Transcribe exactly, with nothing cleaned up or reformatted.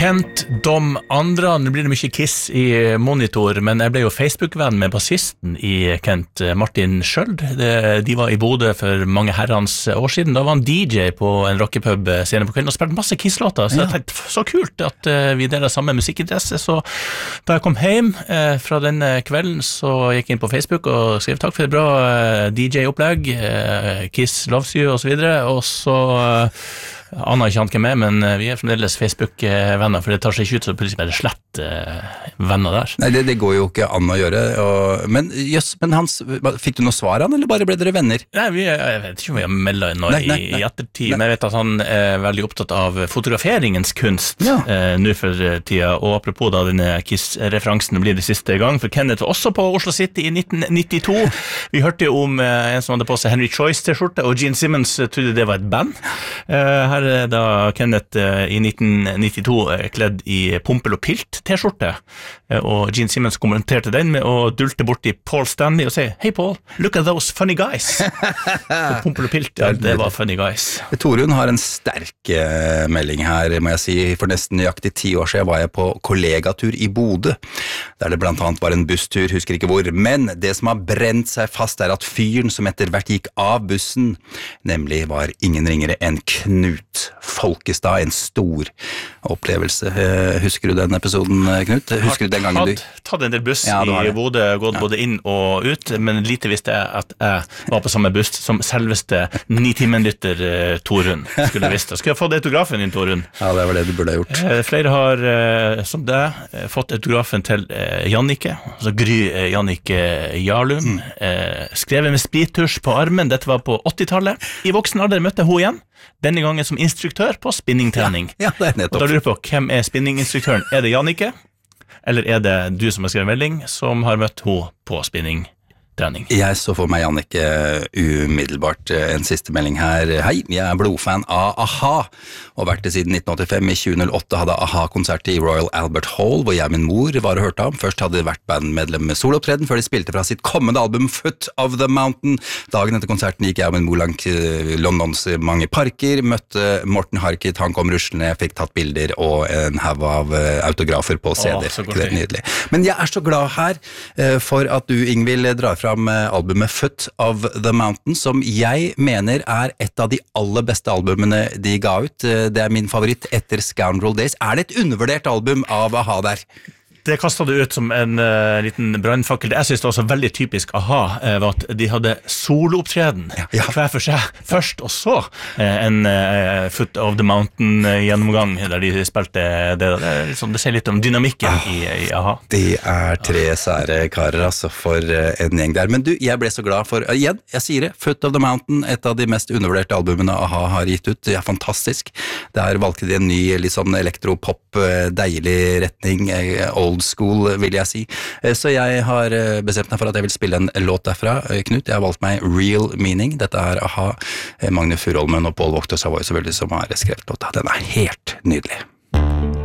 Kent, Dom, Andra, nå blir det mye Kiss i monitor, men jeg ble jo Facebook-venn med bassisten i Kent, Martin Skjøld. De var i Bodø for mange herrens år siden. Da var han D J på en rockepub senere på kvelden og spilte masse Kiss-låter, så jeg tenkte, så kult at vi deler samme musikkinteresse. Så da jeg kom hjem fra denne kvelden, så gikk jeg inn på Facebook og skrev takk for et bra D J-opplegg, Kiss loves you, og så videre, og så aner ikke han hvem er, men vi er fremdeles Facebook-venner, for det tar seg ikke ut så plutselig bare slett venner der. Nei, det, det går jo ikke an å gjøre. Og, men jøss, men Hans, fikk du noe svar han, eller bare ble dere venner? Nei, vi, jeg vet ikke om vi har meldet noe nei, nei, nei, i ettertid, nei. Men jeg vet at han er veldig opptatt av fotograferingens kunst ja. eh, nå for tida, og apropos da denne Kiss-referansen blir det siste gang, for Kenneth var også på Oslo City i nitten nittito. Vi hørte jo om eh, en som hadde på seg Henry Choice-t-skjorte, og Gene Simmons trodde det var et band. Eh, her da Kenneth uh, i nitten nittito uh, kledd i Pompel og Pilt t-skjorte, uh, og Gene Simmons kommenterte den med å dulte bort i Paul Stanley og si «Hey Paul, look at those funny guys!» Så Pompel og Pilt, ja, det var funny guys. Torunn har en sterk uh, melding her, må jeg si. For nesten nøyaktig ti år siden var jeg på kollegatur i Bodø, der det blant annet var en busstur, husker ikke hvor, men det som har brent seg fast er at fyren som etter hvert gikk av bussen, nemlig var ingen ringere enn Knut Folkestad, en stor opplevelse. Husker du den episoden, Knut? Husker du den gangen du... Tatt en del buss ja, i Bodø, gått ja. Både inn og ut, men lite visste jeg at jeg var på samme buss som selveste ni-timen-lytter Torunn. Skulle jeg visst. Skulle jeg fått autografen din, Torunn? Ja, det var det du burde ha gjort. Flere har, som deg, fått autografen til Jannike, altså Gry Jannike Jarlum, mm. skrevet med sprittusj på armen. Dette var på åttitallet. I voksen alder møtte hun igjen. Denne gangen som instruktør på spinningtrening. Ja, ja, det er nettopp. Og da lurer jeg på, hvem er spinninginstruktøren? Er det Jannike? Eller er det du som har skrevet melding, som har møtt henne på spinningtrening? Jeg så for meg, Jannike, umiddelbart en siste melding her. Hei, jeg er blodfan av A-ha, og vært det siden nitten åttifem. I tjue null åtte hadde A-ha-konsert i Royal Albert Hall, hvor jeg og min mor var og hørte ham. Først hadde det vært bandmedlem med solopptreden, før de spilte fra sitt kommende album Foot of the Mountain. Dagen etter konserten gikk jeg og min mor langt Londons mange parker, møtte Morten Harket, han kom ruslende, jeg fikk tatt bilder og en haug av autografer på C D. Åh, det er nydelig. Men jeg er så glad her for at du, Ingvild, drar fram albumet Foot of the Mountain, som jeg mener er et av de aller beste albumene de ga ut. Det er min favoritt etter Scoundrel Days. Er det et undervurdert album av A-ha der? Det kastet du ut som en uh, liten brandfakkel. Det jeg synes det var så veldig typisk A-ha, uh, var at de hadde soloopptreden ja, ja. Hver for seg først, og så uh, en uh, Foot of the Mountain uh, gjennomgang, der de spilte det. Det, er liksom, det ser litt om dynamikken ah, i, i A-ha. Det er tre sære karer, altså, for uh, en gjeng der. Men du, jeg ble så glad for, uh, igjen, jeg sier det, Foot of the Mountain, et av de mest undervurderte albumene A-ha har gitt ut. Det er fantastisk. Der valgte de en ny, litt sånn elektropop, uh, deilig retning, uh, old school, vil jeg si. Så jeg har bestemt meg for at jeg vil spille en låt derfra. Knut, jeg har valgt meg Real Meaning. Dette er A-ha, Magne Furuholmen og Paul Wachter Savoy selvfølgelig som har skrevet låta. Den er helt nydelig.